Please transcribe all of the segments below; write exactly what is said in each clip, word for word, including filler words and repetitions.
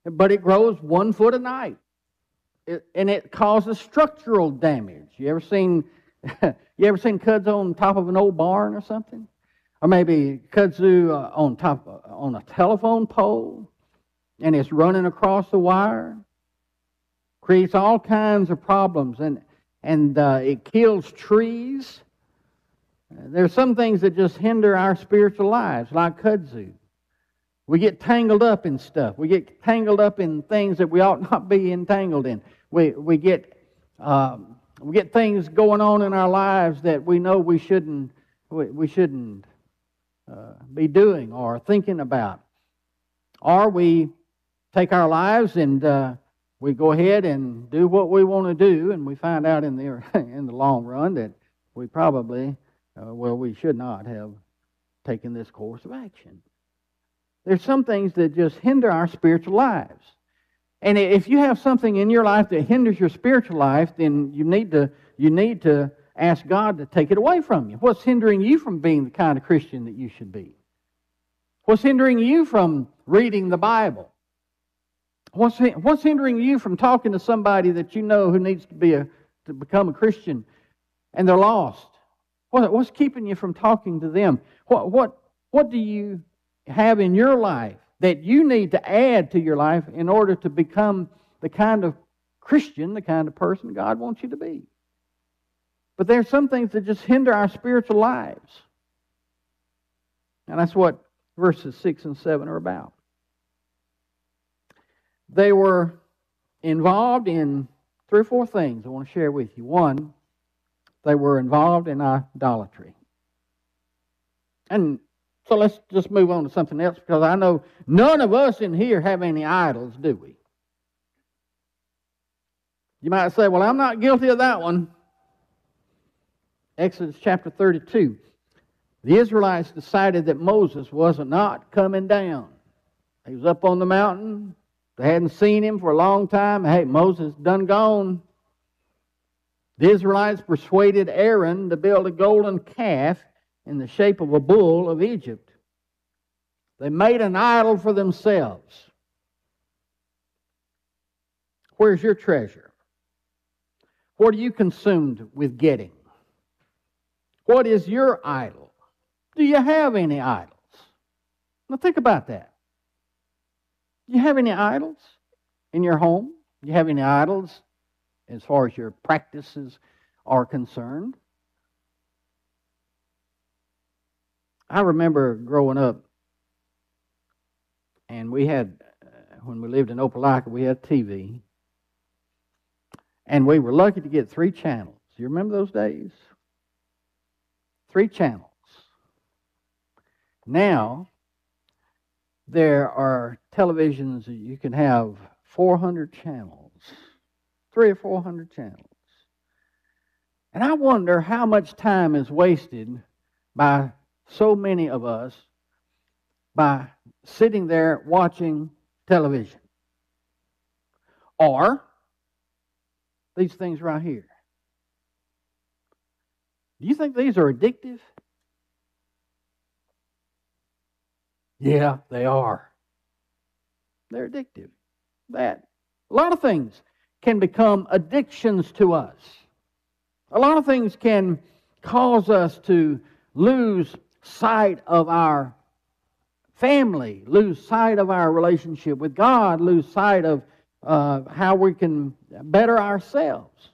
but it grows one foot a night. It, and it causes structural damage. You ever seen you ever seen kudzu on top of an old barn or something? Or maybe kudzu uh, on top uh, on a telephone pole, and it's running across the wire. Creates all kinds of problems, and and uh, it kills trees. There's some things that just hinder our spiritual lives, like kudzu. We get tangled up in stuff. We get tangled up in things that we ought not be entangled in. We we get um, we get things going on in our lives that we know we shouldn't we, we shouldn't uh, be doing or thinking about. Or we take our lives and uh, we go ahead and do what we want to do, and we find out in the in the long run that we probably uh, well we should not have taken this course of action. There's some things that just hinder our spiritual lives. And if you have something in your life that hinders your spiritual life, then you need to you need to ask God to take it away from you. What's hindering you from being the kind of Christian that you should be? What's hindering you from reading the Bible? What's what's hindering you from talking to somebody that you know who needs to be a to become a Christian and they're lost? What, what's keeping you from talking to them? What what what do you have in your life that you need to add to your life in order to become the kind of Christian, the kind of person God wants you to be? But there's some things that just hinder our spiritual lives. And that's what verses six and seven are about. They were involved in three or four things I want to share with you. One, they were involved in idolatry. And so let's just move on to something else, because I know none of us in here have any idols, do we? You might say, well, I'm not guilty of that one. Exodus chapter thirty-two. The Israelites decided that Moses was not coming down. He was up on the mountain. They hadn't seen him for a long time. Hey, Moses done gone. The Israelites persuaded Aaron to build a golden calf in the shape of a bull of Egypt. They made an idol for themselves. Where's your treasure? What are you consumed with getting? What is your idol? Do you have any idols? Now think about that. Do you have any idols in your home? Do you have any idols as far as your practices are concerned? I remember growing up, and we had, uh, when we lived in Opelika, we had T V. And we were lucky to get three channels. You remember those days? Three channels. Now, there are televisions that you can have four hundred channels, three or four hundred channels. And I wonder how much time is wasted by so many of us by sitting there watching television. Or these things right here. Do you think these are addictive? Yeah, they are. They're addictive. That a lot of things can become addictions to us. A lot of things can cause us to lose sight of our family, lose sight of our relationship with God, lose sight of uh, how we can better ourselves.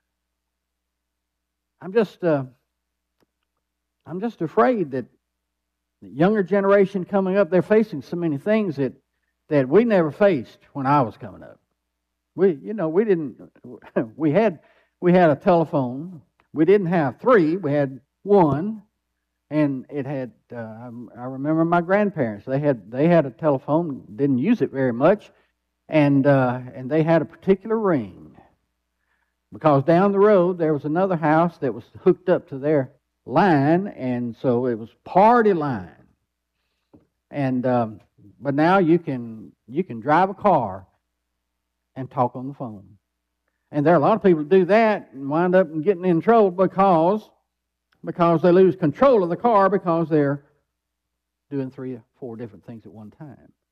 I'm just, uh, I'm just afraid that the younger generation coming up, they're facing so many things that that we never faced when I was coming up. We, you know, we didn't. We had we had a telephone. We didn't have three. We had one. And it had, uh, I remember my grandparents, they had they had a telephone, didn't use it very much, and uh, and they had a particular ring. Because down the road there was another house that was hooked up to their line, and so it was party line. And um, but now you can you can drive a car and talk on the phone. And there are a lot of people who do that and wind up getting in trouble because because they lose control of the car because they're doing three or four different things at one time.